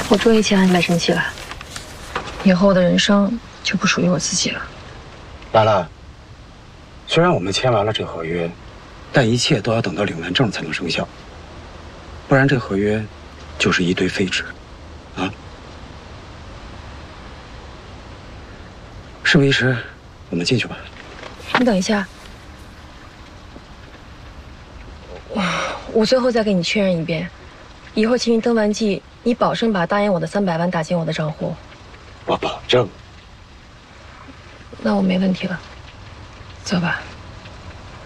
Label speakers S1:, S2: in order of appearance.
S1: 我终于替安排生气了，以后的人生就不属于我自己了。
S2: 兰兰，虽然我们签完了这合约，但一切都要等到领完证才能生效，不然这合约就是一堆废纸，啊！事不宜迟，我们进去吧。
S1: 你等一下，我最后再给你确认一遍，以后青云登完记，你保证把答应我的300万打进我的账户。
S2: 我保证。
S1: 那我没问题了，走吧。